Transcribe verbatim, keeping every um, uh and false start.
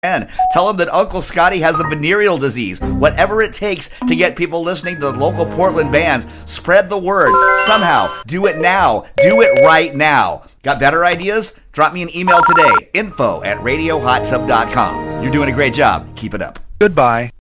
And tell them that Uncle Scotty has a venereal disease. Whatever it takes to get people listening to the local Portland bands, spread the word. Somehow, do it now. Do it right now. Got better ideas? Drop me an email today. Info at radio hot tub dot com. You're doing a great job. Keep it up. Goodbye.